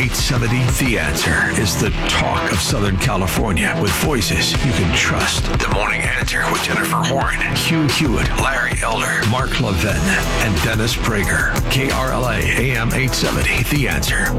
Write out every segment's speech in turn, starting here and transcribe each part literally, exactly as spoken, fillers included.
eight seventy The Answer is the talk of Southern California with voices you can trust. The Morning Answer with Jennifer Horn, Hugh Hewitt, Larry Elder, Mark Levin, and Dennis Prager. K R L A A M eight seventy The Answer.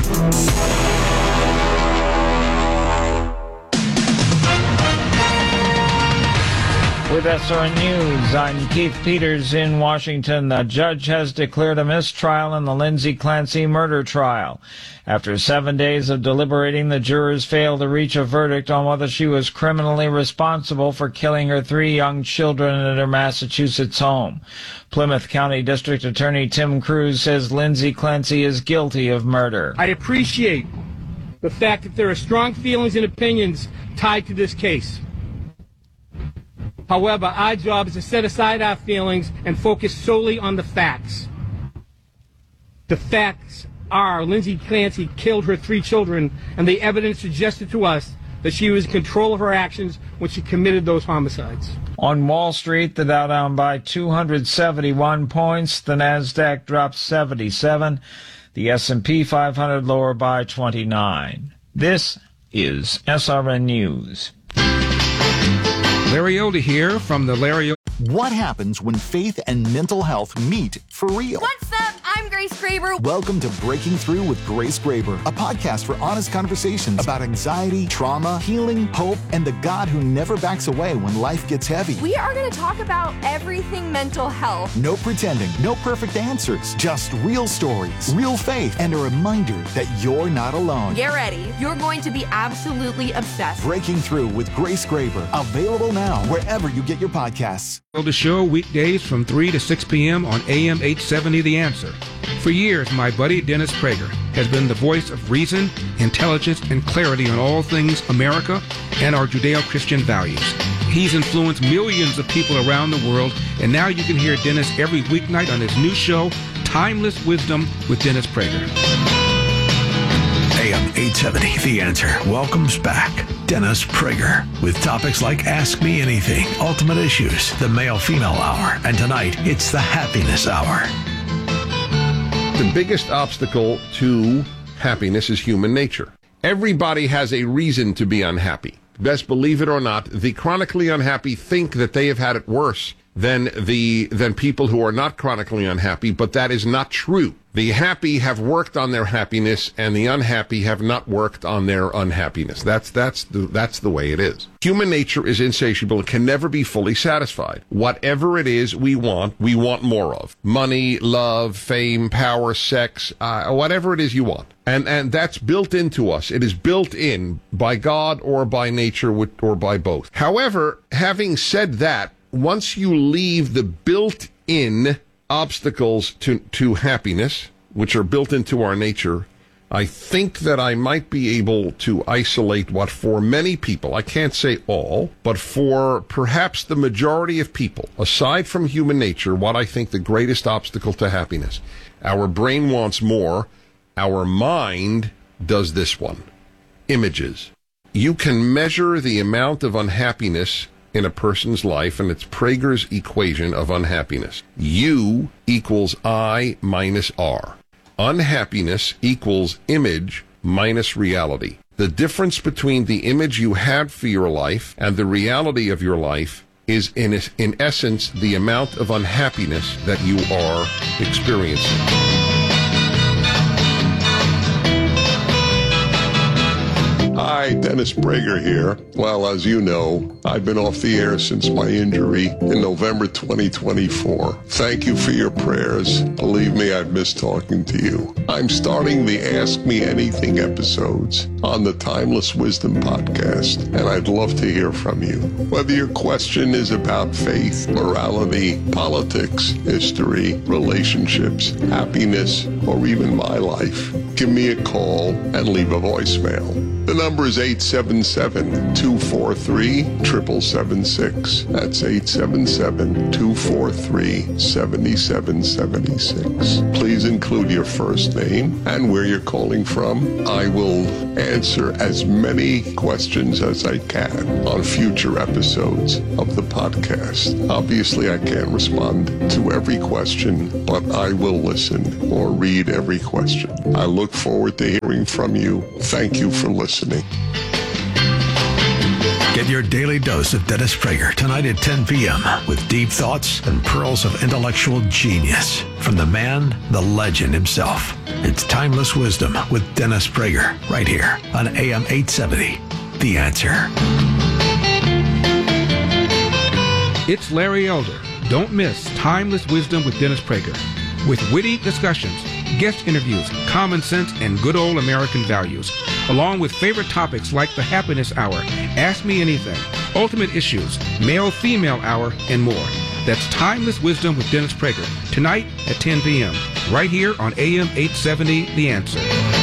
With S R N News, I'm Keith Peters in Washington. The judge has declared a mistrial in the Lindsay Clancy murder trial. After seven days of deliberating, the jurors failed to reach a verdict on whether she was criminally responsible for killing her three young children at her Massachusetts home. Plymouth County District Attorney Tim Cruz says Lindsay Clancy is guilty of murder. I appreciate the fact that there are strong feelings and opinions tied to this case. However, our job is to set aside our feelings and focus solely on the facts. The facts are Lindsay Clancy killed her three children, and the evidence suggested to us that she was in control of her actions when she committed those homicides. On Wall Street, the Dow down by two hundred seventy-one points, the Nasdaq dropped seventy-seven, the S and P five hundred lower by twenty-nine. This is S R N News. Larry Elder here from the Larry. What happens when faith and mental health meet for real? What's up? I'm Grace Graber. Welcome to Breaking Through with Grace Graber, a podcast for honest conversations about anxiety, trauma, healing, hope, and the God who never backs away when life gets heavy. We are going to talk about everything mental health. No pretending, no perfect answers, just real stories, real faith, and a reminder that you're not alone. Get ready. You're going to be absolutely obsessed. Breaking Through with Grace Graber, available now wherever you get your podcasts. The show weekdays from three to six p.m. on A M eight seventy The Answer. For years, my buddy Dennis Prager has been the voice of reason, intelligence, and clarity on all things America and our Judeo-Christian values. He's influenced millions of people around the world, and now you can hear Dennis every weeknight on his new show, Timeless Wisdom with Dennis Prager. A M eight seventy The Answer welcomes back Dennis Prager with topics like Ask Me Anything, Ultimate Issues, the Male-Female Hour, and tonight it's the Happiness Hour. The biggest obstacle to happiness is human nature. Everybody has a reason to be unhappy. Best believe it or not, the chronically unhappy think that they have had it worse than the than people who are not chronically unhappy, but that is not true. The happy have worked on their happiness, and the unhappy have not worked on their unhappiness. That's that's the that's the way it is. Human nature is insatiable and can never be fully satisfied. Whatever it is we want, we want more of. Money, love, fame, power, sex, uh, whatever it is you want. And and that's built into us. It is built in by God or by nature or by both. However, having said that, once you leave the built-in obstacles to, to happiness, which are built into our nature, I think that I might be able to isolate what for many people, I can't say all, but for perhaps the majority of people, aside from human nature, what I think the greatest obstacle to happiness. Our brain wants more. Our mind does this one. Images. You can measure the amount of unhappiness in a person's life, and it's Prager's equation of unhappiness. U equals I minus R. Unhappiness equals image minus reality. The difference between the image you had for your life and the reality of your life is, in, in essence, the amount of unhappiness that you are experiencing. Hi, Dennis Prager here. Well, as you know, I've been off the air since my injury in November twenty twenty-four. Thank you for your prayers. Believe me, I've missed talking to you. I'm starting the Ask Me Anything episodes on the Timeless Wisdom podcast, and I'd love to hear from you. Whether your question is about faith, morality, politics, history, relationships, happiness, or even my life, give me a call and leave a voicemail. The number is eight seven seven, two four four three, seven seven seven six. That's eight seven seven, two four three, seven seven seven six. Please include your first name and where you're calling from. I will answer as many questions as I can on future episodes of the podcast. Obviously, I can't respond to every question, but I will listen or read every question. I look forward to hearing from you. Thank you for listening. Get your daily dose of Dennis Prager tonight at ten p.m. with deep thoughts and pearls of intellectual genius from the man, the legend himself. It's Timeless Wisdom with Dennis Prager right here on A M eight seventy. The Answer. It's Larry Elder. Don't miss Timeless Wisdom with Dennis Prager. With witty discussions, guest interviews, common sense, and good old American values, along with favorite topics like the Happiness Hour, Ask Me Anything, Ultimate Issues, Male-Female Hour, and more. That's Timeless Wisdom with Dennis Prager, tonight at ten p.m., right here on A M eight seventy, The Answer.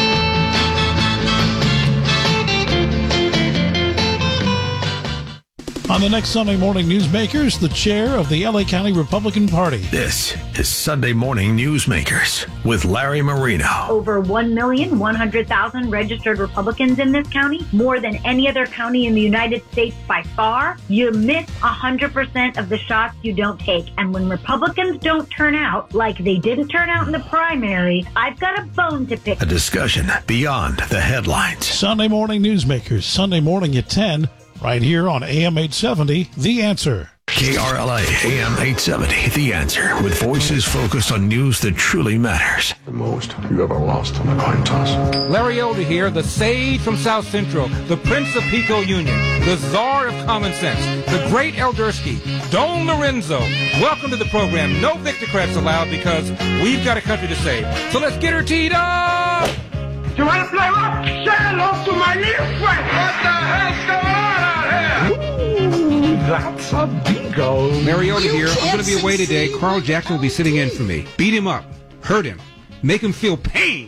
On the next Sunday Morning Newsmakers, the chair of the L A County Republican Party. This is Sunday Morning Newsmakers with Larry Marino. Over one million one hundred thousand registered Republicans in this county, more than any other county in the United States by far. You miss one hundred percent of the shots you don't take. And when Republicans don't turn out, like they didn't turn out in the primary, I've got a bone to pick. A discussion beyond the headlines. Sunday Morning Newsmakers, Sunday morning at ten. Right here on A M eight seventy, The Answer. K R L A A M eight seventy, The Answer, with voices focused on news that truly matters. The most you ever lost on a coin toss. Larry Elder here, the sage from South Central, the Prince of Pico Union, the czar of common sense, the great Eldersky, Don Lorenzo. Welcome to the program. No Victocrats allowed because we've got a country to save. So let's get her teed up! You want to play rock? Say hello to my little friend. What the hell's going on out here? Ooh, that's a bingo. Larry Elder here. I'm going to be away today. Carl Jackson will be sitting in for me. Beat him up. Hurt him. Make him feel pain.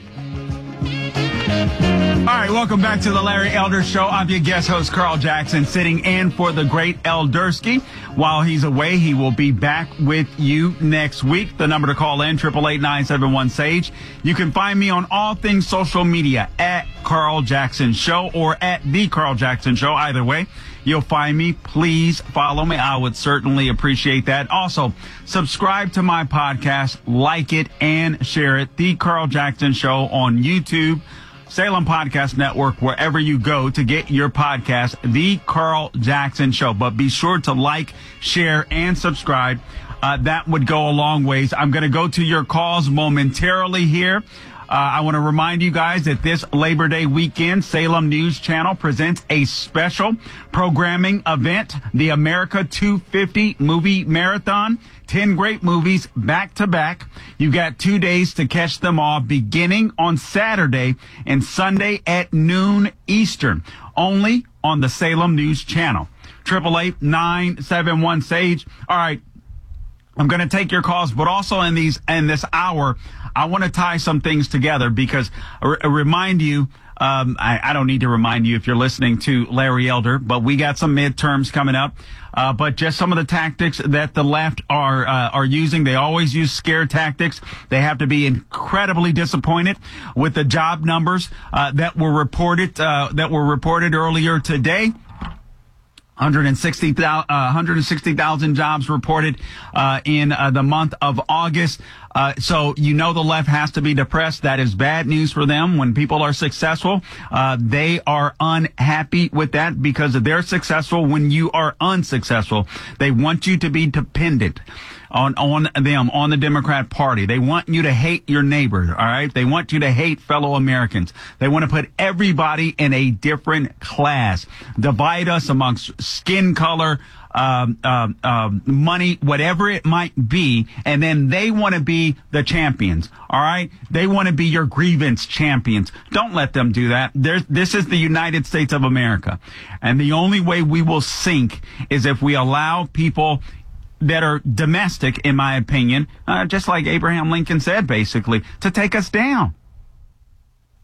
All right, welcome back to the Larry Elder Show. I'm your guest host, Carl Jackson, sitting in for the great Eldersky. While he's away, he will be back with you next week. The number to call in, eight eight eight, nine seven one, S A G E. You can find me on all things social media at Carl Jackson Show or at The Carl Jackson Show. Either way, you'll find me. Please follow me. I would certainly appreciate that. Also, subscribe to my podcast, like it, and share it. The Carl Jackson Show on YouTube, Salem Podcast Network, wherever you go to get your podcast, The Carl Jackson Show. But be sure to like, share, and subscribe. Uh, that would go a long ways. I'm going to go to your calls momentarily here. Uh, I want to remind you guys that this Labor Day weekend, Salem News Channel presents a special programming event, the America two fifty Movie Marathon. ten great movies back to back. You got two days to catch them all, beginning on Saturday and Sunday at noon Eastern, only on the Salem News Channel. eight eight eight, nine seven one, S A G E. All right. I'm going to take your calls, but also in these in this hour, I want to tie some things together because I r- remind you, um, I, I don't need to remind you if you're listening to Larry Elder, but we got some midterms coming up. Uh, but just some of the tactics that the left are uh, are using. They always use scare tactics. They have to be incredibly disappointed with the job numbers uh, that were reported uh, that were reported earlier today. one hundred sixty thousand jobs reported uh, in uh, the month of August. Uh, so you know the left has to be depressed. That is bad news for them. When people are successful, uh, they are unhappy with that because they're successful when you are unsuccessful. They want you to be dependent on on them, on the Democrat Party. They want you to hate your neighbor, all right? They want you to hate fellow Americans. They want to put everybody in a different class, divide us amongst skin color, um, um, um, money, whatever it might be, and then they want to be the champions, all right? They want to be your grievance champions. Don't let them do that. There's, this is the United States of America, and the only way we will sink is if we allow people that are domestic, in my opinion, uh, just like Abraham Lincoln said, basically, to take us down.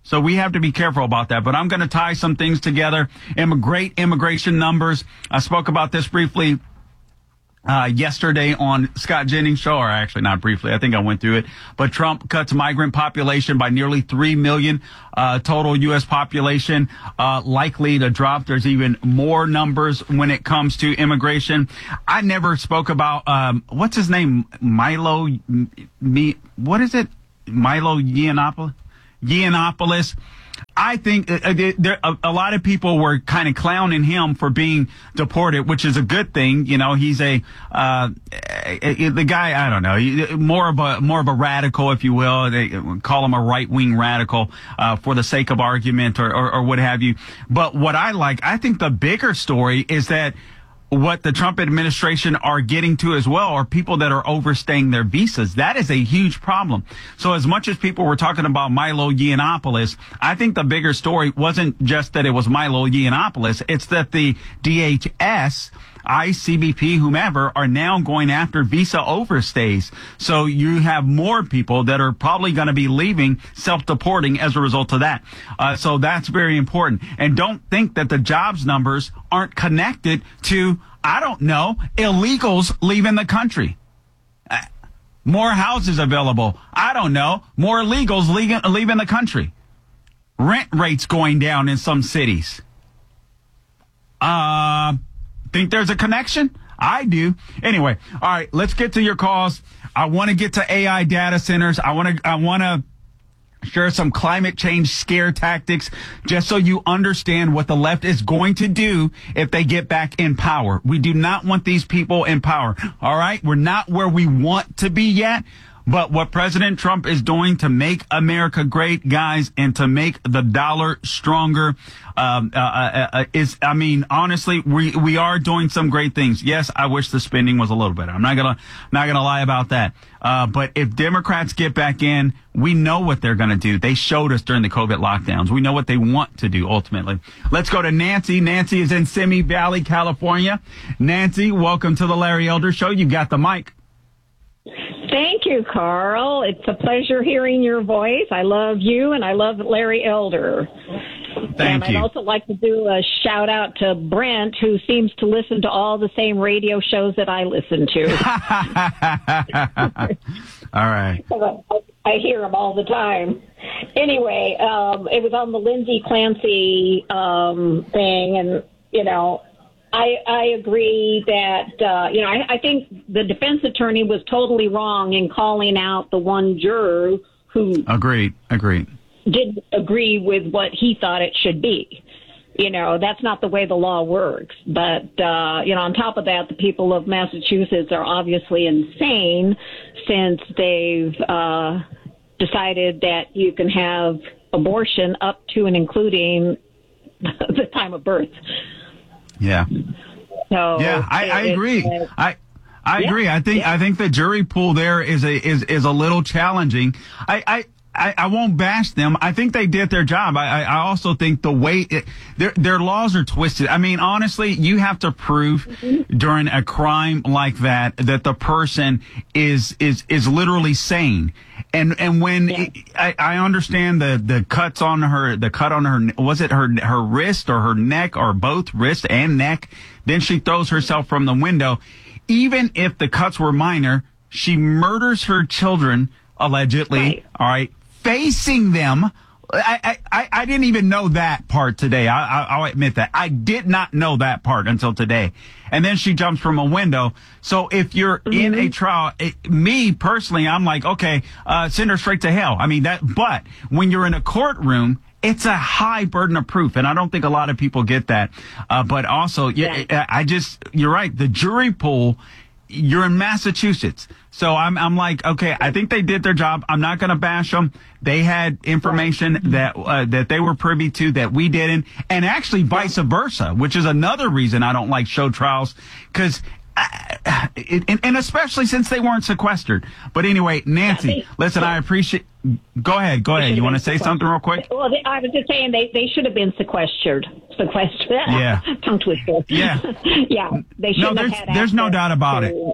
So we have to be careful about that. But I'm going to tie some things together. Great immigration numbers. I spoke about this briefly Uh, yesterday on Scott Jennings' show, or actually not briefly, I think I went through it, but Trump cuts migrant population by nearly three million, uh, total U S population, uh, likely to drop. There's even more numbers when it comes to immigration. I never spoke about, um, what's his name? Milo, me, what is it? Milo Yiannopoulos? Yiannopoulos. I think uh, there, a, a lot of people were kind of clowning him for being deported, which is a good thing. You know, he's a, uh, a, a the guy, I don't know, more of a, more of a radical, if you will. They call him a right-wing radical, uh, for the sake of argument or, or, or what have you. But what I like, I think the bigger story is that what the Trump administration are getting to as well are people that are overstaying their visas. That is a huge problem. So as much as people were talking about Milo Yiannopoulos, I think the bigger story wasn't just that it was Milo Yiannopoulos. It's that the D H S, ICE, C B P, whomever, are now going after visa overstays. So you have more people that are probably going to be leaving, self-deporting as a result of that. Uh, so that's very important. And don't think that the jobs numbers aren't connected to, I don't know, illegals leaving the country. Uh, more houses available. I don't know. More illegals leaving, leaving the country. Rent rates going down in some cities. Uh... Think there's a connection? I do. Anyway, all right, let's get to your calls. I want to get to A I data centers. I want to I want to share some climate change scare tactics just so you understand what the left is going to do if they get back in power. We do not want these people in power. All right? We're not where we want to be yet. But what President Trump is doing to make America great, guys, and to make the dollar stronger, um, uh, uh, uh, is, I mean, honestly, we, we are doing some great things. Yes, I wish the spending was a little better. I'm not gonna, not gonna lie about that. Uh, but if Democrats get back in, we know what they're gonna do. They showed us during the COVID lockdowns. We know what they want to do ultimately. Let's go to Nancy. Nancy is in Simi Valley, California. Nancy, welcome to the Larry Elder Show. You got the mic. Thank you, Carl. It's a pleasure hearing your voice. I love you, and I love Larry Elder. Thank and you. I'd also like to do a shout out to Brent, who seems to listen to all the same radio shows that I listen to. All right. I hear them all the time. Anyway, um, it was on the Lindsay Clancy um, thing, and, you know, I, I agree that, uh, you know, I, I think the defense attorney was totally wrong in calling out the one juror who agreed, agreed. didn't agree with what he thought it should be. You know, that's not the way the law works. But, uh, you know, on top of that, the people of Massachusetts are obviously insane since they've uh, decided that you can have abortion up to and including the time of birth. Yeah. So yeah, I, I agree. Uh, I I yeah, agree. I think yeah. I think the jury pool there is a is is a little challenging. I I. I, I won't bash them. I think they did their job. I, I also think the way it, their their laws are twisted. I mean, honestly, you have to prove mm-hmm. during a crime like that that the person is is is literally sane. And and when yeah. it, I, I understand the the cuts on her, the cut on her, was it her her wrist or her neck or both wrist and neck? Then she throws herself from the window. Even if the cuts were minor, she murders her children allegedly. Right. All right. Facing them. I, I, I didn't even know that part today. I, I, I'll admit that. I did not know that part until today. And then she jumps from a window. So if you're mm-hmm. in a trial, it, me personally, I'm like, okay, uh, send her straight to hell. I mean, that, but when you're in a courtroom, it's a high burden of proof. And I don't think a lot of people get that. Uh, but also, yeah, yeah. I just, you're right. The jury pool, you're in Massachusetts. So I'm, I'm like, okay, I think they did their job. I'm not going to bash them. They had information right. that, uh, that they were privy to that we didn't. And actually vice versa, which is another reason I don't like show trials. Cause, uh, it, and, and especially since they weren't sequestered. But anyway, Nancy, yeah, they, listen, yeah. I appreciate, go ahead, go ahead. You want to say something real quick? Well, they, I was just saying they, they should have been sequestered. Sequestered. Yeah. Tongue twister. Yeah. yeah. They should no, have had there's no doubt about to, it. Yeah.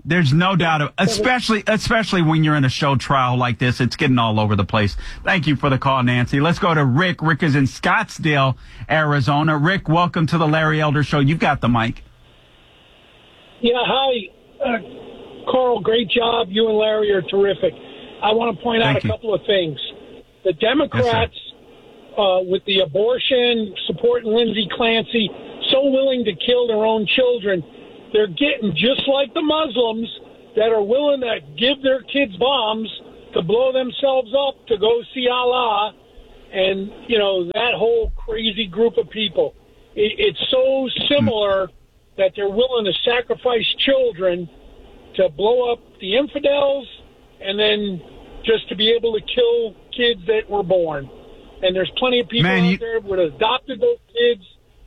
there's no doubt, of, especially especially when you're in a show trial like this. It's getting all over the place. Thank you for the call, Nancy. Let's go to Rick. Rick is in Scottsdale, Arizona. Rick, welcome to the Larry Elder Show. You've got the mic. Yeah, hi, uh, Carl. Great job. You and Larry are terrific. I want to point Thank out a you. couple of things. The Democrats, yes, uh, with the abortion, supporting Lindsey Clancy, so willing to kill their own children, they're getting just like the Muslims that are willing to give their kids bombs to blow themselves up to go see Allah, and, you know, that whole crazy group of people. It, it's so similar that they're willing to sacrifice children to blow up the infidels and then just to be able to kill kids that were born. And there's plenty of people Man, out you... there who would have adopted those kids.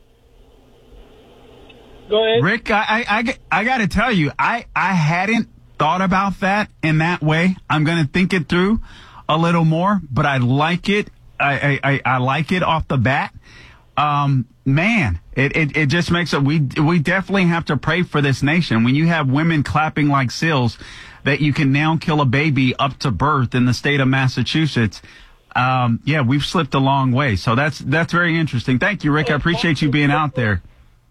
Go ahead. Rick, I, I, I got to tell you, I, I hadn't thought about that in that way. I'm going to think it through a little more, but I like it. I, I, I like it off the bat. Um, man, it, it, it just makes it, we, we definitely have to pray for this nation. When you have women clapping like seals that you can now kill a baby up to birth in the state of Massachusetts. Um, yeah, we've slipped a long way. So that's, that's very interesting. Thank you, Rick. I appreciate you being out there.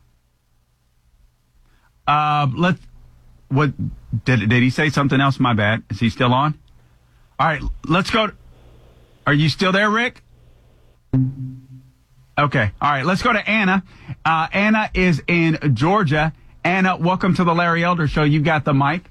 Uh, let what did did he say something else? My bad. Is he still on? All right, let's go. Are you still there, Rick? Okay. All right, let's go to Anna. Uh, Anna is in Georgia. Anna, welcome to the Larry Elder Show. You got the mic.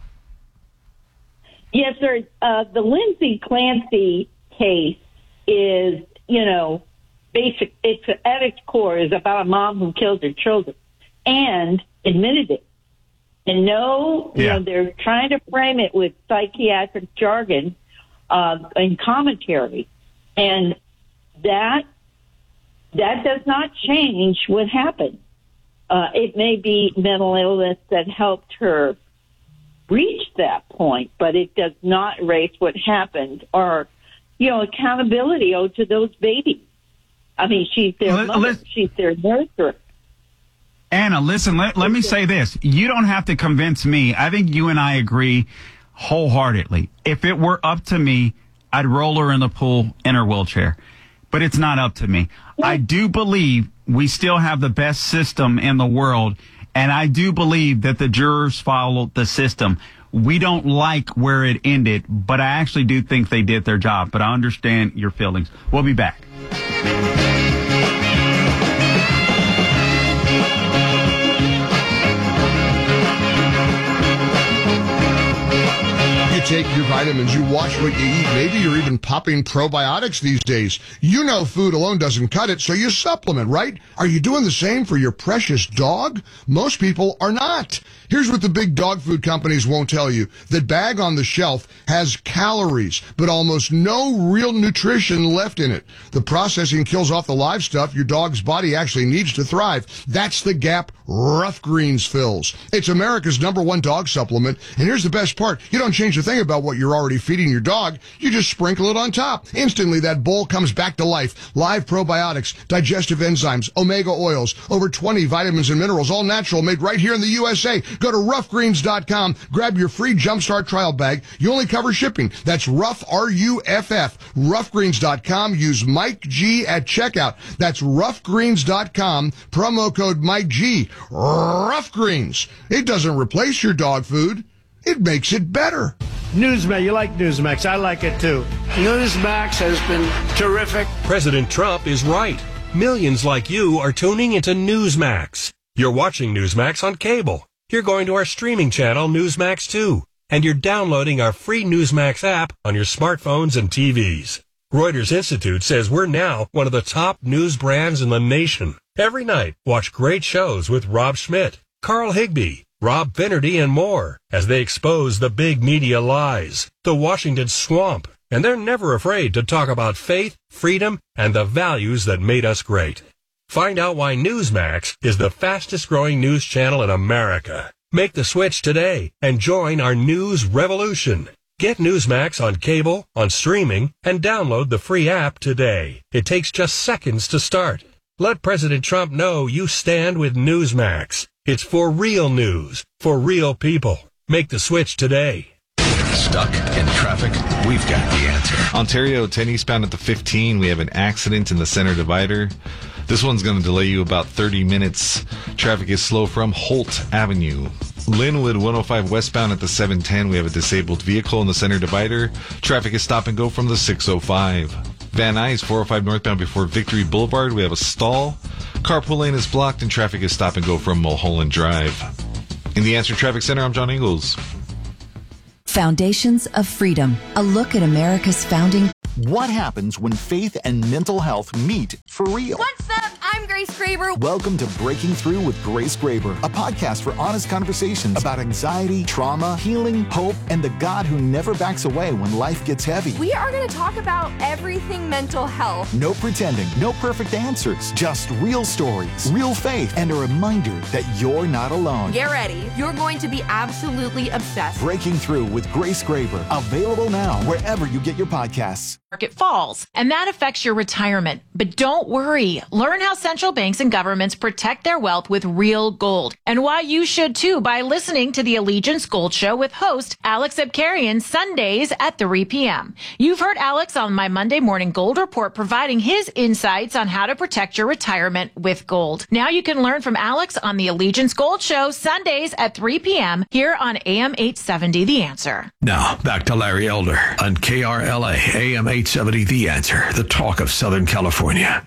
Yes, sir. Uh, the Lindsey Clancy case is, you know, basic. It's at its core is about a mom who killed her children and admitted it. And no, you yeah. know, they're trying to frame it with psychiatric jargon uh, and commentary, and that that does not change what happened. Uh, it may be mental illness that helped her reach that point, but it does not erase what happened or, you know, accountability owed to those babies. I mean, she's their Let, mother. let's- She's their nurturer. Anna, listen, let, let me say this. You don't have to convince me. I think you and I agree wholeheartedly. If it were up to me, I'd roll her in the pool in her wheelchair. But it's not up to me. I do believe we still have the best system in the world, and I do believe that the jurors followed the system. We don't like where it ended, but I actually do think they did their job. But I understand your feelings. We'll be back. Take your vitamins, you watch what you eat. Maybe you're even popping probiotics these days. You know food alone doesn't cut it, so you supplement, right? Are you doing the same for your precious dog? Most people are not. Here's what the big dog food companies won't tell you. The bag on the shelf has calories, but almost no real nutrition left in it. The processing kills off the live stuff your dog's body actually needs to thrive. That's the gap Rough Greens fills. It's America's number one dog supplement, and here's the best part. You don't change a thing about what you're already feeding your dog. You just sprinkle it on top. Instantly, that bowl comes back to life. Live probiotics, digestive enzymes, omega oils, over twenty vitamins and minerals, all natural, made right here in the U S A. Go to rough greens dot com. Grab your free Jumpstart trial bag. You only cover shipping. That's Rough, R U F F. rough greens dot com. Use Mike G at checkout. That's rough greens dot com. Promo code Mike G. Rough Greens. It doesn't replace your dog food. It makes it better. Newsmax, you like Newsmax. I like it too. Newsmax has been terrific. President Trump is right. Millions like you are tuning into Newsmax. You're watching Newsmax on cable. You're going to our streaming channel, Newsmax two. And you're downloading our free Newsmax app on your smartphones and T Vs. Reuters Institute says we're now one of the top news brands in the nation. Every night, watch great shows with Rob Schmidt, Carl Higbie, Rob Finnerty, and more as they expose the big media lies, the Washington swamp, and they're never afraid to talk about faith, freedom, and the values that made us great. Find out why Newsmax is the fastest growing news channel in America. Make the switch today and join our news revolution. Get Newsmax on cable, on streaming, and download the free app today. It takes just seconds to start. Let President Trump know you stand with Newsmax. It's for real news, for real people. Make the switch today. Stuck in traffic? We've got the answer. Ontario ten eastbound at the fifteen. We have an accident in the center divider. This one's going to delay you about thirty minutes. Traffic is slow from Holt Avenue. Linwood one oh five westbound at the seven ten. We have a disabled vehicle in the center divider. Traffic is stop and go from the six oh five. Van Nuys four oh five northbound before Victory Boulevard. We have a stall. Carpool lane is blocked and traffic is stop and go from Mulholland Drive. In the Answer Traffic Center, I'm John Ingalls. Foundations of Freedom. A look at America's founding. What happens when faith and mental health meet for real? What's up? I'm Grace Graber. Welcome to Breaking Through with Grace Graber, a podcast for honest conversations about anxiety, trauma, healing, hope, and the God who never backs away when life gets heavy. We are going to talk about everything mental health. No pretending, no perfect answers, just real stories, real faith, and a reminder that you're not alone. Get ready. You're going to be absolutely obsessed. Breaking Through with Grace Graber, available now wherever you get your podcasts. Market falls, and that affects your retirement. But don't worry. Learn how central banks and governments protect their wealth with real gold, and why you should too by listening to the Allegiance Gold Show with host Alex Abkarian Sundays at three p.m. You've heard Alex on my Monday Morning Gold Report providing his insights on how to protect your retirement with gold. Now you can learn from Alex on the Allegiance Gold Show Sundays at three p.m. here on A M eight seventy The Answer. Now, back to Larry Elder on K R L A A M eight seventy The Answer, the talk of Southern California.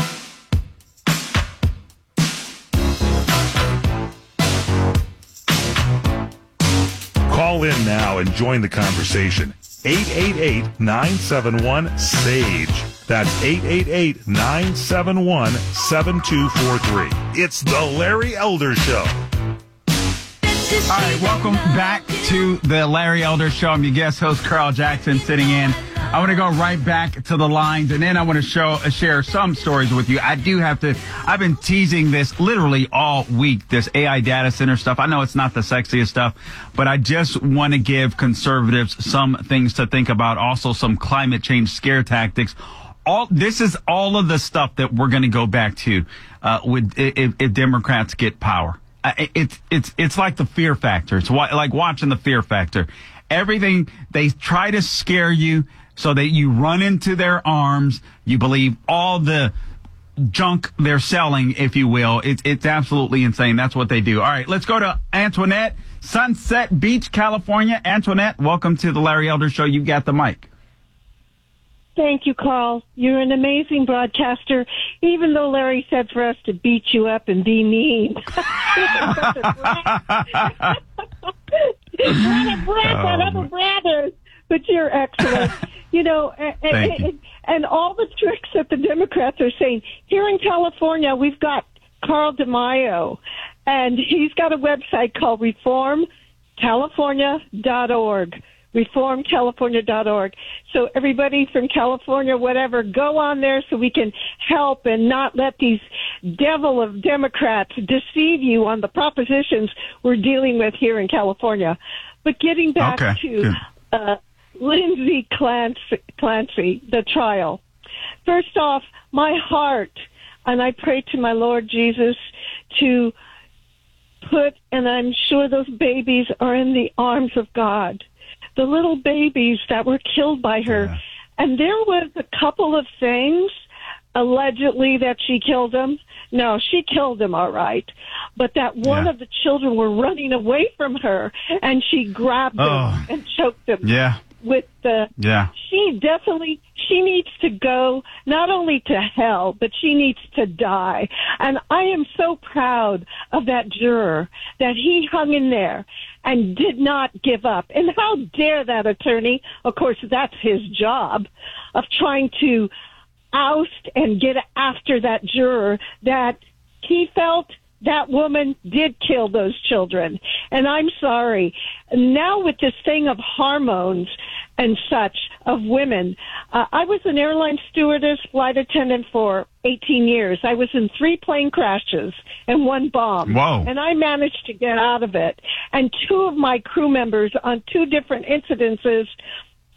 Call in now and join the conversation. eight eight eight, nine seven one, S A G E. That's eight eight eight, nine seven one, seven two four three. It's the Larry Elder Show. All right, welcome back to the Larry Elder Show. I'm your guest host, Carl Jackson, sitting in. I want to go right back to the lines, and then I want to show uh, share some stories with you. I do have to, I've been teasing this literally all week, this A I data center stuff. I know it's not the sexiest stuff, but I just want to give conservatives some things to think about, also some climate change scare tactics. All this is all of the stuff that we're going to go back to uh, with if, if Democrats get power. It's it's it's like the fear factor. It's like watching the fear factor. Everything, they try to scare you so that you run into their arms. You believe all the junk they're selling, if you will. It's it's absolutely insane. That's what they do. All right, let's go to Antoinette, Sunset Beach, California. Antoinette, welcome to the Larry Elder Show. You've got the mic. Thank you, Carl. You're an amazing broadcaster, even though Larry said for us to beat you up and be mean. Not a breath on other brothers, but you're excellent. You know, and, and, you. and all the tricks that the Democrats are saying. Here in California, we've got Carl DeMaio, and he's got a website called reform california dot org. reform california dot org. So everybody from California, whatever, go on there so we can help and not let these devil of Democrats deceive you on the propositions we're dealing with here in California. But getting back okay. to uh, Lindsay Clancy, Clancy, the trial. First off, my heart, and I pray to my Lord Jesus to put, and I'm sure those babies are in the arms of God. The little babies that were killed by her. Yeah. And there was a couple of things, allegedly, that she killed them. No, she killed them, all right. But that one yeah. of the children were running away from her, and she grabbed them oh. and choked them. Yeah. With the, yeah. She definitely, she needs to go not only to hell, but she needs to die. And I am so proud of that juror that he hung in there and did not give up. And how dare that attorney, of course, that's his job, of trying to oust and get after that juror that he felt that woman did kill those children. And I'm sorry. Now with this thing of hormones and such of women, uh, I was an airline stewardess, flight attendant for eighteen years. I was in three plane crashes and one bomb. Whoa. And I managed to get out of it. And two of my crew members on two different incidences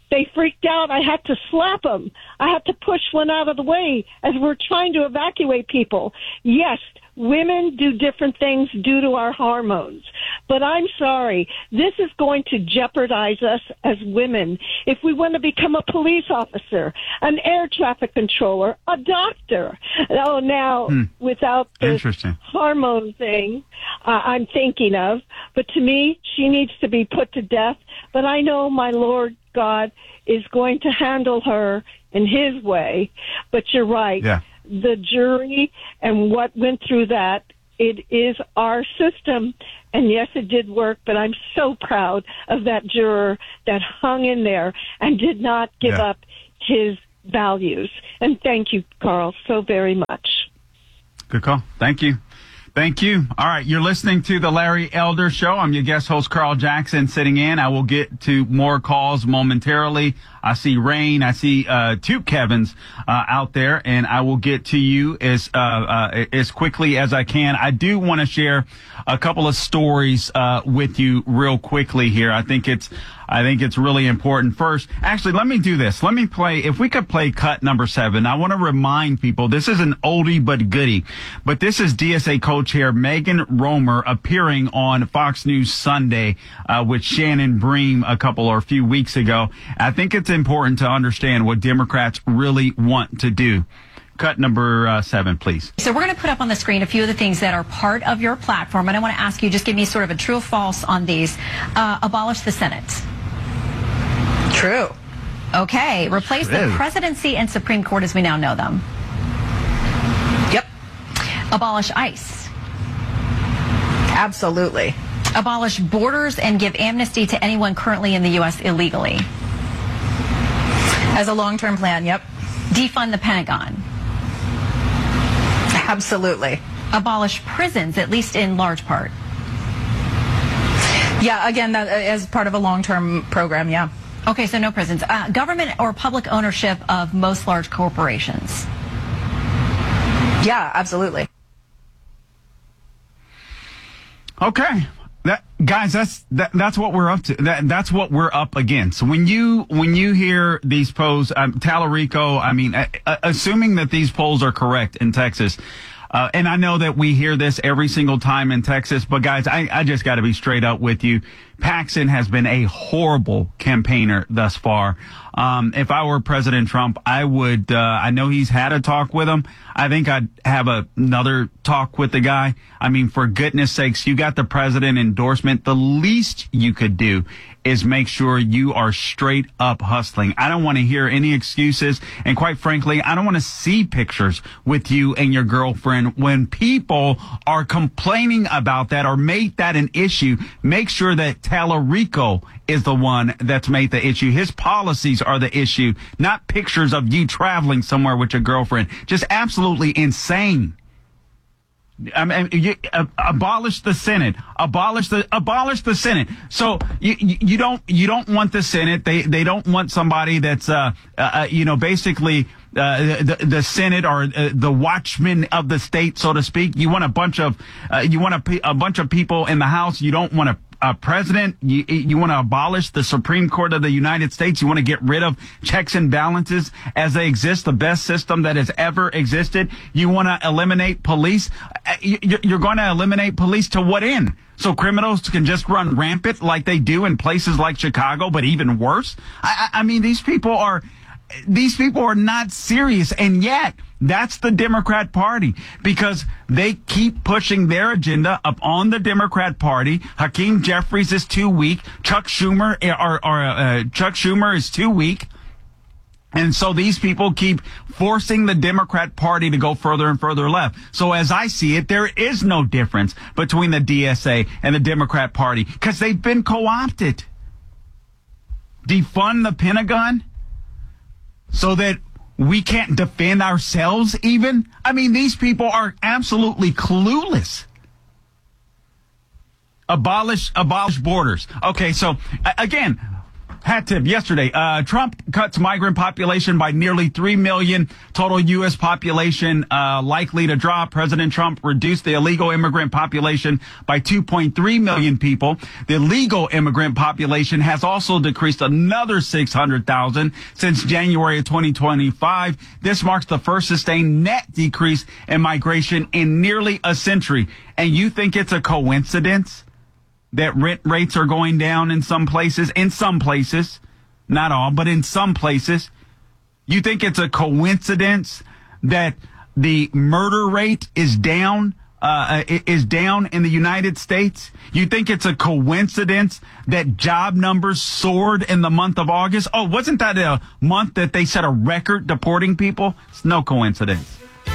They freaked out. I had to slap them. I had to push one out of the way as we're trying to evacuate people. Yes, women do different things due to our hormones. But I'm sorry, this is going to jeopardize us as women. If we want to become a police officer, an air traffic controller, a doctor. Oh, now, hmm. without this hormone thing uh, I'm thinking of. But to me, she needs to be put to death. But I know my Lord God is going to handle her in his way. But you're right. Yeah. The jury and what went through that, it is our system. And yes, it did work, but I'm so proud of that juror that hung in there and did not give yeah. up his values. And thank you, Carl, so very much. Good call. Thank you. Thank you. All right, you're listening to the Larry Elder Show. I'm your guest host, Carl Jackson, sitting in. I will get to more calls momentarily. I see Rain. I see uh, two Kevins uh, out there, and I will get to you as uh, uh, as quickly as I can. I do want to share a couple of stories uh, with you real quickly here. I think it's I think it's really important. First, actually, let me do this. Let me play, if we could play cut number seven. I want to remind people, this is an oldie but goodie, but this is D S A co-chair Megan Romer appearing on Fox News Sunday uh, with Shannon Bream a couple or a few weeks ago. I think it's important to understand what Democrats really want to do. Cut number uh, seven, please. So we're going to put up on the screen a few of the things that are part of your platform, and I want to ask you, just give me sort of a true or false on these. Uh, abolish the Senate. True. Okay. Replace True. the presidency and Supreme Court as we now know them. Yep. Abolish ICE. Absolutely. Abolish borders and give amnesty to anyone currently in the U S illegally. As a long-term plan, yep. Defund the Pentagon. Absolutely. Abolish prisons, at least in large part. Yeah, again, that as part of a long-term program, yeah. Okay, so no prisons. Uh, government or public ownership of most large corporations. Yeah, absolutely. Okay. That, guys, that's that, that's what we're up to. That, that's what we're up against. So when you when you hear these polls, um, Tallarico, I mean, uh, assuming that these polls are correct in Texas, uh, and I know that we hear this every single time in Texas, but guys, I, I just got to be straight up with you. Paxton has been a horrible campaigner thus far. Um, if I were President Trump, I would, uh, I know he's had a talk with him. I think I'd have a, another talk with the guy. I mean, for goodness sakes, you got the president endorsement. The least you could do is make sure you are straight up hustling. I don't want to hear any excuses. And quite frankly, I don't want to see pictures with you and your girlfriend when people are complaining about that or make that an issue. Make sure that Tallarico is the one that's made the issue. His policies are the issue, not pictures of you traveling somewhere with your girlfriend. Just absolutely insane. I mean, you, uh, abolish the Senate. Abolish the abolish the Senate. So you, you don't you don't want the Senate. They they don't want somebody that's uh, uh you know basically uh, the the Senate or uh, the watchman of the state, so to speak. You want a bunch of uh, you want a, a bunch of people in the House. You don't want a Uh, president, you, you want to abolish the Supreme Court of the United States. You want to get rid of checks and balances as they exist, the best system that has ever existed. You want to eliminate police. You're going to eliminate police to what end? So criminals can just run rampant like they do in places like Chicago, but even worse. I, I mean, these people are, these people are not serious. And yet, that's the Democrat Party, because they keep pushing their agenda up on the Democrat Party. Hakeem Jeffries is too weak. Chuck Schumer or, or uh, Chuck Schumer is too weak. And so these people keep forcing the Democrat Party to go further and further left. So as I see it, there is no difference between the D S A and the Democrat Party because they've been co-opted. Defund the Pentagon so that we can't defend ourselves even? I mean, these people are absolutely clueless. Abolish, abolish borders. Okay, so again, hat tip yesterday. Uh, Trump cuts migrant population by nearly three million. Total U S population uh, likely to drop. President Trump reduced the illegal immigrant population by two point three million people. The legal immigrant population has also decreased another six hundred thousand since January of twenty twenty-five. This marks the first sustained net decrease in migration in nearly a century. And you think it's a coincidence that rent rates are going down in some places? In some places, not all, but in some places. You think it's a coincidence that the murder rate is down, uh, is down in the United States? You think it's a coincidence that job numbers soared in the month of August? Oh, wasn't that a month that they set a record deporting people? It's no coincidence.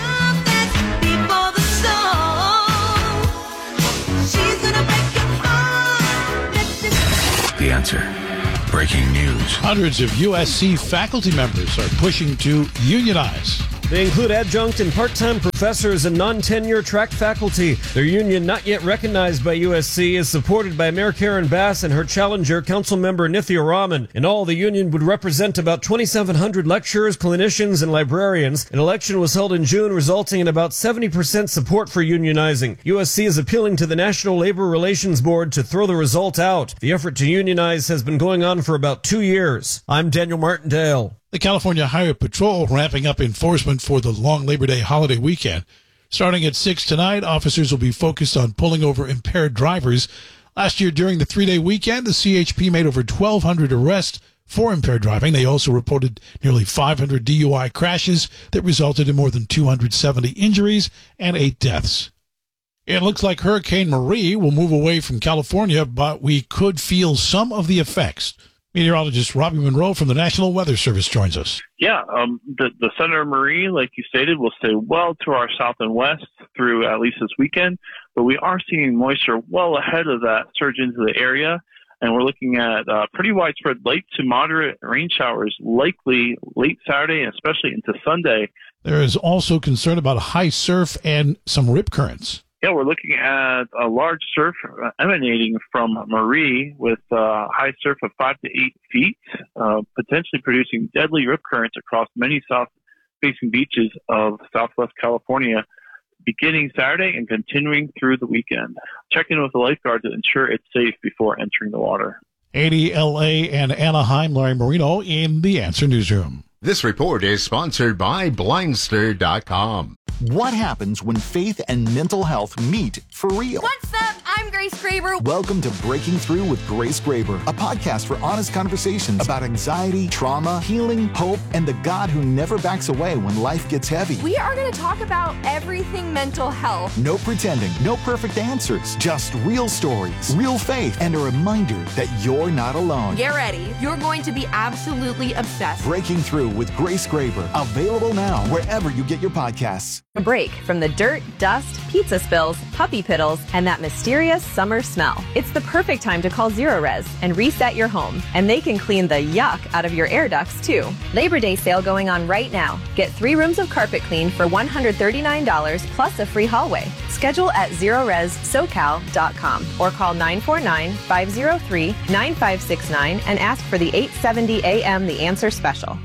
The Answer. Breaking news. Hundreds of U S C faculty members are pushing to unionize. They include adjunct and part-time professors and non-tenure track faculty. Their union, not yet recognized by U S C, is supported by Mayor Karen Bass and her challenger, Councilmember Nithya Raman. In all, the union would represent about twenty-seven hundred lecturers, clinicians, and librarians. An election was held in June, resulting in about seventy percent support for unionizing. U S C is appealing to the National Labor Relations Board to throw the result out. The effort to unionize has been going on for about two years. I'm Daniel Martindale. The California Highway Patrol ramping up enforcement for the long Labor Day holiday weekend. Starting at six tonight, officers will be focused on pulling over impaired drivers. Last year, during the three-day weekend, the C H P made over twelve hundred arrests for impaired driving. They also reported nearly five hundred D U I crashes that resulted in more than two hundred seventy injuries and eight deaths. It looks like Hurricane Marie will move away from California, but we could feel some of the effects. Meteorologist Robbie Monroe from the National Weather Service joins us. Yeah, um, the, the center of Marie, like you stated, will stay well to our south and west through at least this weekend, but we are seeing moisture well ahead of that surge into the area, and we're looking at uh, pretty widespread light to moderate rain showers, likely late Saturday and especially into Sunday. There is also concern about high surf and some rip currents. Yeah, we're looking at a large surf emanating from Marie with uh, high surf of five to eight feet, uh, potentially producing deadly rip currents across many south-facing beaches of Southwest California, beginning Saturday and continuing through the weekend. Check in with the lifeguard to ensure it's safe before entering the water. A D L A and Anaheim, Larry Marino in the Answer Newsroom. This report is sponsored by Blindster dot com. What happens when faith and mental health meet for real? What's up? I'm Grace Graber. Welcome to Breaking Through with Grace Graber, a podcast for honest conversations about anxiety, trauma, healing, hope, and the God who never backs away when life gets heavy. We are going to talk about everything mental health. No pretending, no perfect answers, just real stories, real faith, and a reminder that you're not alone. Get ready. You're going to be absolutely obsessed. Breaking Through with Grace Graber, available now wherever you get your podcasts. A break from the dirt, dust, pizza spills, puppy piddles, and that mysterious summer smell. It's the perfect time to call Zerorez and reset your home. And they can clean the yuck out of your air ducts, too. Labor Day sale going on right now. Get three rooms of carpet cleaned for one hundred thirty-nine dollars plus a free hallway. Schedule at zerorez socal dot com or call nine four nine, five zero three, nine five six nine and ask for the eight seventy A M The Answer Special.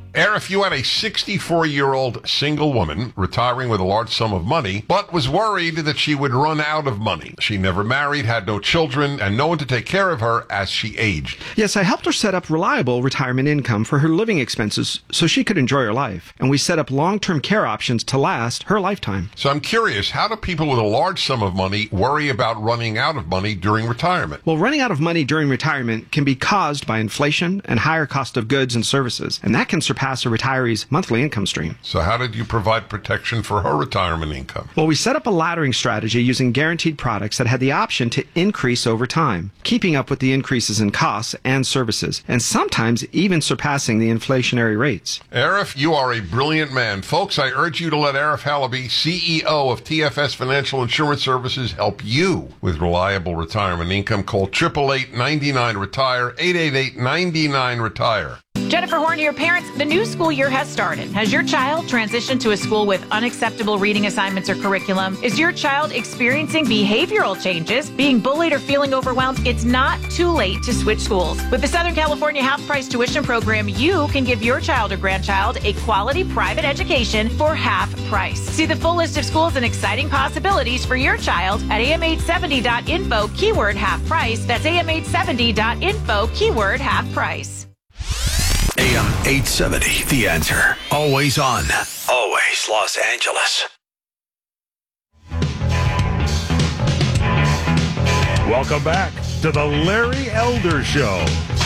If you had a sixty-four-year-old single woman retiring with a large sum of money, but was worried that she would run out of money. She never married, had no children, and no one to take care of her as she aged. Yes, I helped her set up reliable retirement income for her living expenses so she could enjoy her life. And we set up long-term care options to last her lifetime. So I'm curious, how do people with a large sum of money worry about running out of money during retirement? Well, running out of money during retirement can be caused by inflation and higher cost of goods and services, and that can surpass a retiree's monthly income stream. So how did you provide protection for her retirement income? Well, we set up a laddering strategy using guaranteed products that had the option to increase over time, keeping up with the increases in costs and services, and sometimes even surpassing the inflationary rates. Arif, you are a brilliant man. Folks, I urge you to let Arif Halaby, C E O of T F S Financial Insurance Services, help you with reliable retirement income. Call eight eight eight, nine nine, retire, eight eight eight, nine nine, retire. Jennifer Horn here. Parents, the new school year has started. Has your child transitioned to a school with unacceptable reading assignments or curriculum? Is your child experiencing behavioral changes, being bullied or feeling overwhelmed? It's not too late to switch schools. With the Southern California half-price tuition program, you can give your child or grandchild a quality private education for half price. See the full list of schools and exciting possibilities for your child at A M eight seventy dot info, keyword half price. That's A M eight seventy dot info, keyword half price. A M eight seventy, The Answer. Always on. Always Los Angeles. Welcome back to the Larry Elder Show.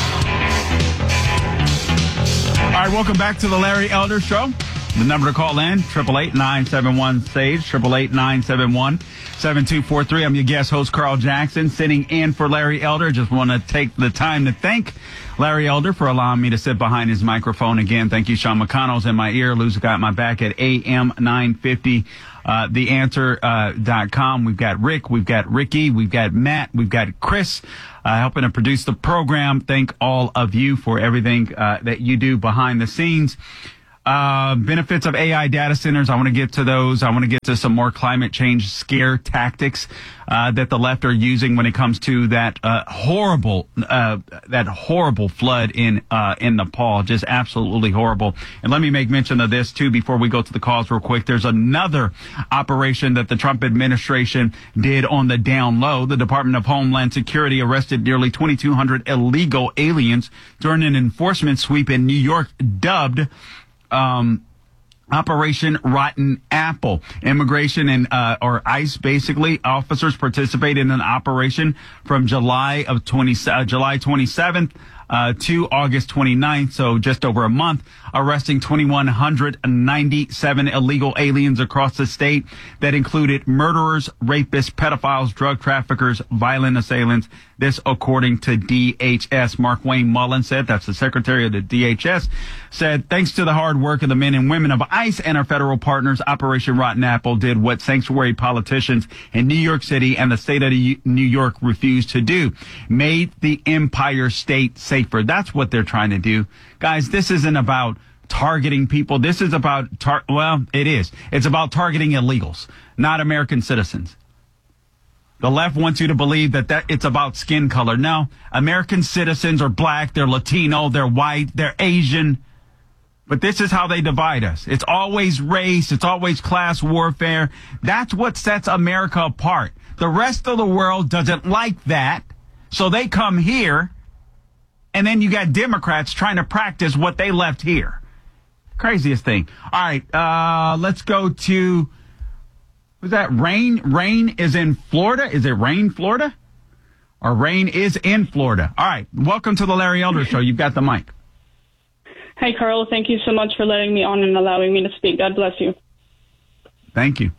All right, welcome back to the Larry Elder Show. The number to call in, eight eight eight, nine seven one, S A G E, eight eight eight, nine seven one, seven two four three. I'm your guest host, Carl Jackson, sitting in for Larry Elder. Just want to take the time to thank Larry Elder for allowing me to sit behind his microphone again. Thank you, Sean McConnell's in my ear. Lou's got my back at A M nine fifty. Uh, the answer dot com. We've got Rick, we've got Ricky, we've got Matt, we've got Chris, uh, helping to produce the program. Thank all of you for everything, uh, that you do behind the scenes. Uh, benefits of A I data centers. I want to get to those. I want to get to some more climate change scare tactics, uh, that the left are using when it comes to that, uh, horrible, uh, that horrible flood in, uh, in Nepal. Just absolutely horrible. And let me make mention of this too before we go to the calls real quick. There's another operation that the Trump administration did on the down low. The Department of Homeland Security arrested nearly twenty-two hundred illegal aliens during an enforcement sweep in New York, dubbed Um, Operation Rotten Apple. Immigration and, uh, or ICE, basically, officers participated in an operation from July of twenty, uh, July twenty-seventh, uh, to August twenty-ninth. So just over a month, arresting two thousand one hundred ninety-seven illegal aliens across the state that included murderers, rapists, pedophiles, drug traffickers, violent assailants. This according to D H S. Mark Wayne Mullen said, that's the secretary of the D H S, said, thanks to the hard work of the men and women of ICE and our federal partners, Operation Rotten Apple did what sanctuary politicians in New York City and the state of New York refused to do. Made the Empire State safer. That's what they're trying to do. Guys, this isn't about targeting people. This is about, tar- well, it is. It's about targeting illegals, not American citizens. The left wants you to believe that, that it's about skin color. No, American citizens are black, they're Latino, they're white, they're Asian. But this is how they divide us. It's always race. It's always class warfare. That's what sets America apart. The rest of the world doesn't like that. So they come here, and then you got Democrats trying to practice what they left here. Craziest thing. All right, uh, let's go to... Was that Rain? Rain is in Florida. Is it Rain, Florida? Or Rain is in Florida. All right. Welcome to the Larry Elder Show. You've got the mic. Hi, Carl. Thank you so much for letting me on and allowing me to speak. God bless you. Thank you.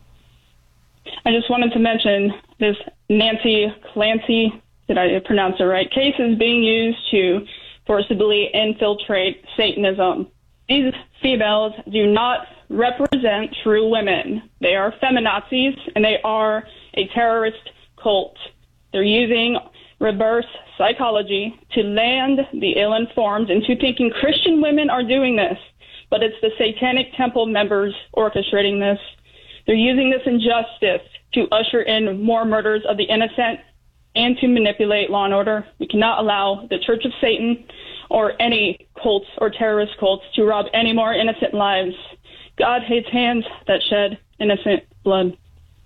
I just wanted to mention this Nancy Clancy, did I pronounce it right, case is being used to forcibly infiltrate Satanism. These females do not represent true women. They are feminazis, and they are a terrorist cult. They're using reverse psychology to land the ill-informed into thinking Christian women are doing this, but it's the Satanic Temple members orchestrating this. They're using this injustice to usher in more murders of the innocent and to manipulate law and order. We cannot allow the Church of Satan or any cults or terrorist cults to rob any more innocent lives. God hates hands that shed innocent blood.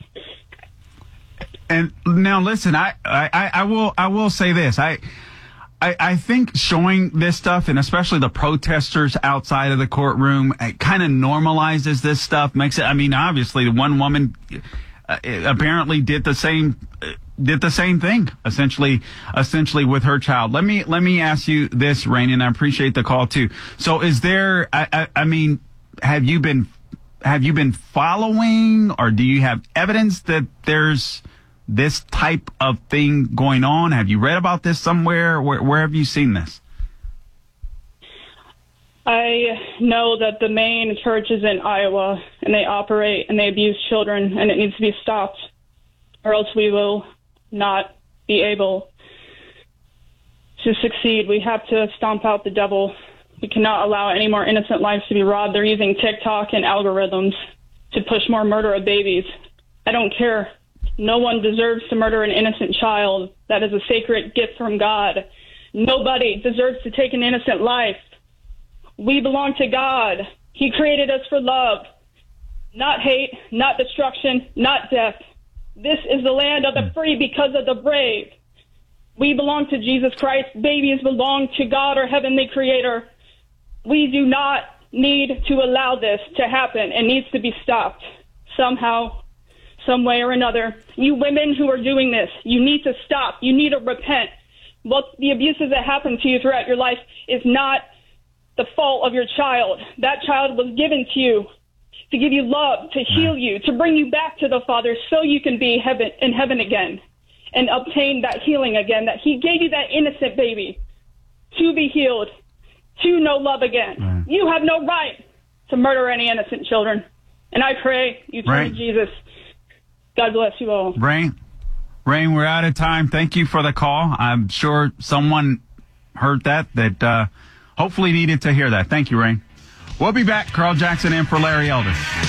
And now, listen, I, I, I will I will say this. I, I I think showing this stuff, and especially the protesters outside of the courtroom, it kind of normalizes this stuff. Makes it. I mean, obviously, the one woman uh, apparently did the same. Uh, did the same thing, essentially, essentially with her child. Let me, let me ask you this, Rainey, and I appreciate the call too. So is there, I, I, I mean, have you been, have you been following, or do you have evidence that there's this type of thing going on? Have you read about this somewhere? Where, where have you seen this? I know that the main church is in Iowa, and they operate and they abuse children, and it needs to be stopped, or else we will not be able to succeed. We have to stomp out the devil We cannot allow any more innocent lives to be robbed. They're using TikTok and algorithms to push more murder of babies. I don't care. No one deserves to murder an innocent child. That is a sacred gift from God. Nobody deserves to take an innocent life. We belong to God. He created us for love, not hate, not destruction, not death. This is the land of the free because of the brave. We belong to Jesus Christ. Babies belong to God, our heavenly creator. We do not need to allow this to happen. It needs to be stopped somehow, some way or another. You women who are doing this, you need to stop. You need to repent. What the abuses that happen to you throughout your life is not the fault of your child. That child was given to you to give you love, to heal you, to bring you back to the Father so you can be heaven in heaven again and obtain that healing again, that he gave you that innocent baby to be healed, to know love again. Mm. You have no right to murder any innocent children. And I pray you turn right. to Jesus. God bless you all. Rain, Rain, we're out of time. Thank you for the call. I'm sure someone heard that, that uh, hopefully needed to hear that. Thank you, Rain. We'll be back. Carl Jackson in for Larry Elder.